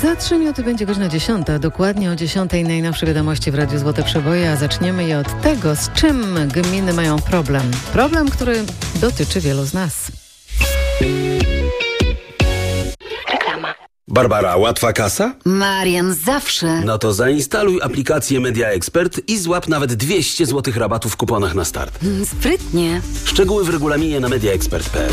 Za 3 minuty będzie godzina 10. Dokładnie o 10 najnowsze wiadomości w Radiu Złote Przeboje, a zaczniemy je od tego, z czym gminy mają problem. Problem, który dotyczy wielu z nas. Reklama. Barbara, łatwa kasa? Marian, zawsze. No to zainstaluj aplikację Media Expert i złap nawet 200 zł rabatu w kuponach na start. Sprytnie. Szczegóły w regulaminie na mediaexpert.pl.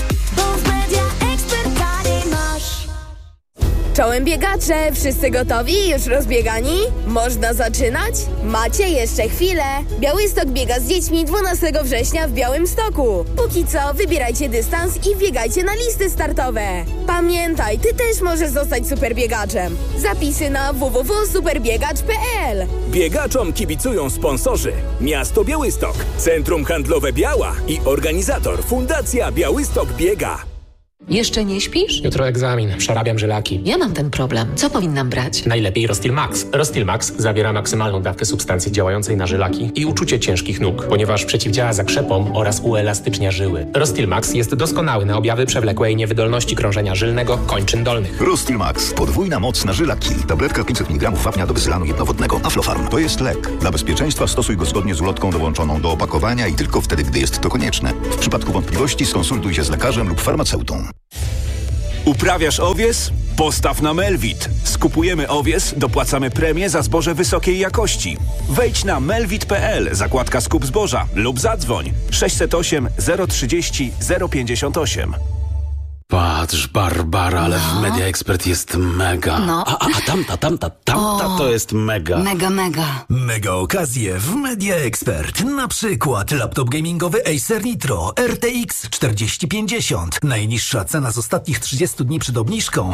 Czołem biegacze, wszyscy gotowi? Już rozbiegani? Można zaczynać? Macie jeszcze chwilę. Białystok biega z dziećmi 12 września w Białymstoku. Póki co wybierajcie dystans i biegajcie na listy startowe. Pamiętaj, ty też możesz zostać superbiegaczem. Zapisy na www.superbiegacz.pl. Biegaczom kibicują sponsorzy: Miasto Białystok, Centrum Handlowe Biała i organizator Fundacja Białystok Biega. Jeszcze nie śpisz? Jutro egzamin, przerabiam żylaki. Ja mam ten problem. Co powinnam brać? Najlepiej Rostil Max. Rostil Max zawiera maksymalną dawkę substancji działającej na żylaki i uczucie ciężkich nóg, ponieważ przeciwdziała zakrzepom oraz uelastycznia żyły. Rostil Max jest doskonały na objawy przewlekłej niewydolności krążenia żylnego kończyn dolnych. Rostil Max. Podwójna moc na żylaki. Tabletka 500 mg wapnia do wyzylanu jednowodnego. Aflofarm. To jest lek. Dla bezpieczeństwa stosuj go zgodnie z ulotką dołączoną do opakowania i tylko wtedy, gdy jest to konieczne. W przypadku wątpliwości skonsultuj się z lekarzem lub farmaceutą. Uprawiasz owies? Postaw na Melvit. Skupujemy owies, dopłacamy premię za zboże wysokiej jakości. Wejdź na melvit.pl, zakładka skup zboża lub zadzwoń 608 030 058. Patrz, Barbara, ale w Media Expert jest mega. No. A tamta to jest mega. Mega. Mega okazje w Media Expert. Na przykład laptop gamingowy Acer Nitro RTX 4050. Najniższa cena z ostatnich 30 dni przed obniżką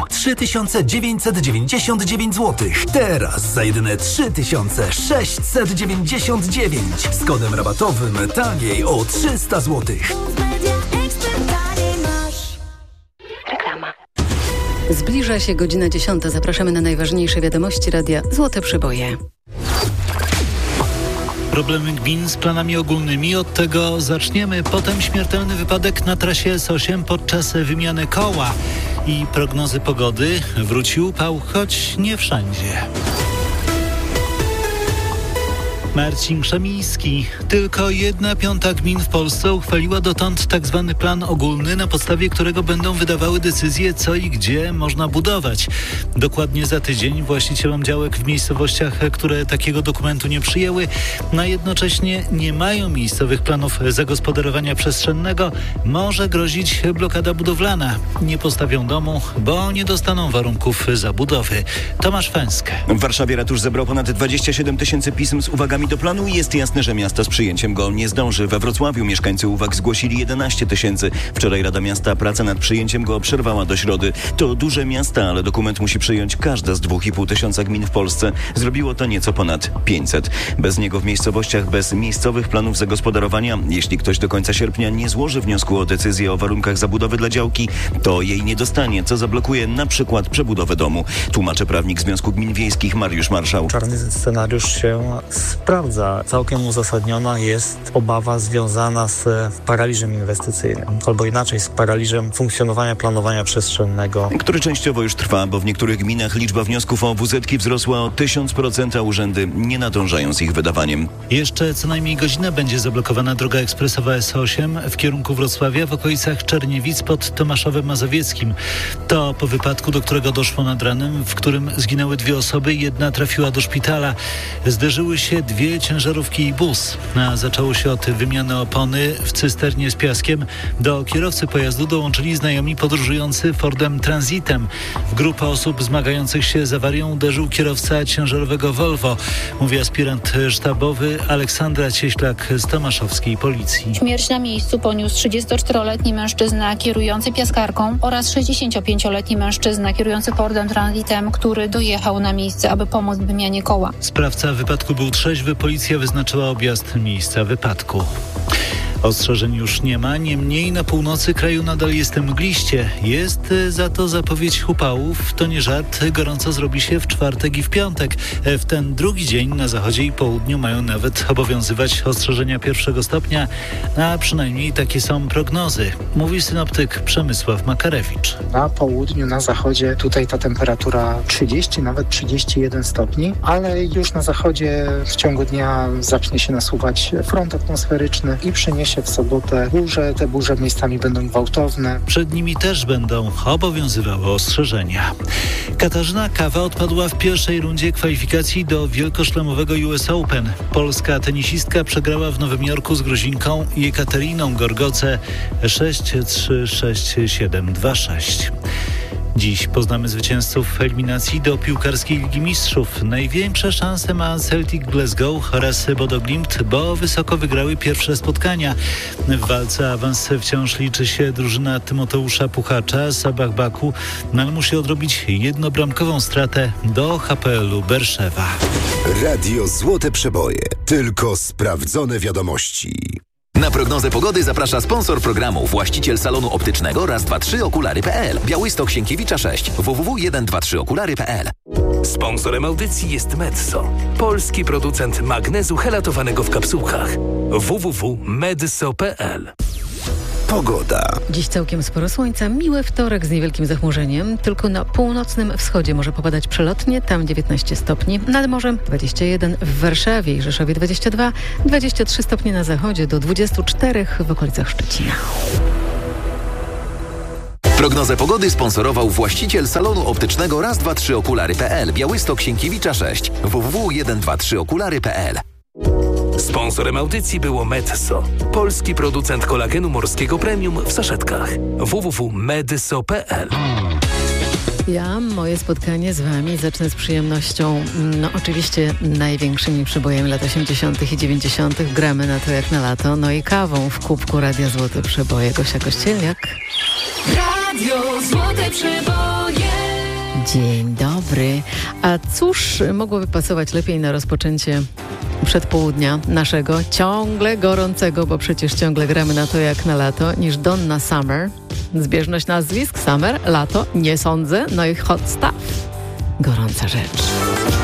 3999 zł. Teraz za jedyne 3699. Z kodem rabatowym taniej o 300 zł. Zbliża się godzina 10. Zapraszamy na najważniejsze wiadomości Radia Złote Przeboje. Problemy gmin z planami ogólnymi. Od tego zaczniemy. Potem śmiertelny wypadek na trasie S8 podczas wymiany koła. I prognozy pogody. Wróci upał, choć nie wszędzie. Marcin Krzemiński. Tylko 1/5 gmin w Polsce uchwaliła dotąd tzw. plan ogólny, na podstawie którego będą wydawały decyzje, co i gdzie można budować. Dokładnie za tydzień właścicielom działek w miejscowościach, które takiego dokumentu nie przyjęły, a jednocześnie nie mają miejscowych planów zagospodarowania przestrzennego, może grozić blokada budowlana. Nie postawią domu, bo nie dostaną warunków zabudowy. Tomasz Fęskę. W Warszawie ratusz zebrał ponad 27 000 pism z uwagami do planu i jest jasne, że miasto z przyjęciem go nie zdąży. We Wrocławiu mieszkańcy uwag zgłosili 11 000. Wczoraj Rada Miasta pracę nad przyjęciem go przerwała do środy. To duże miasta, ale dokument musi przyjąć każda z 2500 gmin w Polsce. Zrobiło to nieco ponad 500. Bez niego w miejscowościach bez miejscowych planów zagospodarowania, jeśli ktoś do końca sierpnia nie złoży wniosku o decyzję o warunkach zabudowy dla działki, to jej nie dostanie, co zablokuje na przykład przebudowę domu. Tłumaczy prawnik Związku Gmin Wiejskich Mariusz Marszał. Czarny scenariusz się sprawdza. Całkiem uzasadniona jest obawa związana z paraliżem inwestycyjnym, albo inaczej z paraliżem funkcjonowania planowania przestrzennego, który częściowo już trwa, bo w niektórych gminach liczba wniosków o WZ-ki wzrosła o 1000%, a urzędy nie nadążają z ich wydawaniem. Jeszcze co najmniej godzinę będzie zablokowana droga ekspresowa S8 w kierunku Wrocławia w okolicach Czerniewic pod Tomaszowem Mazowieckim. To po wypadku, do którego doszło nad ranem, w którym zginęły 2 osoby, jedna trafiła do szpitala. Zderzyły się 2 ciężarówki i bus. A zaczęło się od wymiany opony w cysternie z piaskiem. Do kierowcy pojazdu dołączyli znajomi podróżujący Fordem Transitem. W grupę osób zmagających się z awarią uderzył kierowca ciężarowego Volvo, mówi aspirant sztabowy Aleksandra Cieślak z tomaszowskiej policji. Śmierć na miejscu poniósł 34-letni mężczyzna kierujący piaskarką oraz 65-letni mężczyzna kierujący Fordem Transitem, który dojechał na miejsce, aby pomóc w wymianie koła. Sprawca wypadku był trzeźwy. Policja wyznaczyła objazd miejsca wypadku. Ostrzeżeń już nie ma, niemniej na północy kraju nadal jest mgliście. Jest za to zapowiedź upałów. To nie żart, gorąco zrobi się w czwartek i w piątek. W ten drugi dzień na zachodzie i południu mają nawet obowiązywać ostrzeżenia 1 stopnia, a przynajmniej takie są prognozy, mówi synoptyk Przemysław Makarewicz. Na południu, na zachodzie tutaj ta temperatura 30, nawet 31 stopni, ale już na zachodzie w ciągu dnia zacznie się nasuwać front atmosferyczny i przyniesie w sobotę burze. Te burze miejscami będą gwałtowne. Przed nimi też będą obowiązywały ostrzeżenia. Katarzyna Kawa odpadła w pierwszej rundzie kwalifikacji do wielkoszlemowego US Open. Polska tenisistka przegrała w Nowym Jorku z Gruzinką Jekateriną Gorgoce 6-3, 6-7, 2-6. Dziś poznamy zwycięzców eliminacji do piłkarskiej Ligi Mistrzów. Największe szanse ma Celtic Glasgow oraz Bodo Glimt, bo wysoko wygrały pierwsze spotkania. W walce awans wciąż liczy się drużyna Tymoteusza Puchacza z Sabah Baku, ale musi odrobić jednobramkową stratę do HPL-u Berszewa. Radio Złote Przeboje. Tylko sprawdzone wiadomości. Na prognozę pogody zaprasza sponsor programu, właściciel salonu optycznego Raz, 2, 3 okulary.pl. Białystok Sienkiewicza 6, www.123okulary.pl. Sponsorem audycji jest Medso, polski producent magnezu helatowanego w kapsułkach. www.medso.pl. Pogoda. Dziś całkiem sporo słońca, miły wtorek z niewielkim zachmurzeniem. Tylko na północnym wschodzie może popadać przelotnie, tam 19 stopni, nad morzem 21 w Warszawie i Rzeszowie 22, 23 stopnie na zachodzie do 24 w okolicach Szczecina. Prognozę pogody sponsorował właściciel salonu optycznego Raz, 2, 3 okulary.pl. Białystok Sienkiewicza 6, www.123okulary.pl. Sponsorem audycji było Medso, polski producent kolagenu morskiego premium w saszetkach. www.medso.pl. Ja moje spotkanie z Wami zacznę z przyjemnością, oczywiście największymi przebojami lat 80. i 90. Gramy na to jak na lato, no i kawą w kubku Radia Złote Przeboje. Gosia Kościelniak. Radio Złote Przeboje. Dzień dobry. A cóż mogłoby pasować lepiej na rozpoczęcie przedpołudnia naszego ciągle gorącego, bo przecież ciągle gramy na to jak na lato, niż Donna Summer. Zbieżność nazwisk, Summer, lato, nie sądzę, no i Hot Stuff. Gorąca rzecz.